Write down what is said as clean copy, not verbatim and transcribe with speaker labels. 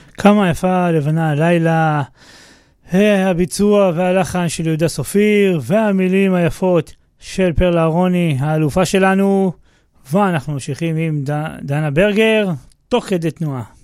Speaker 1: כמה יפה לבנה הלילה, הביצוע והלחן של יהודה סופיר, והמילים היפות של פרלה אהרוני, האלופה שלנו, ואנחנו ממשיכים עם דנה ברגר, תוך כדי תנועה.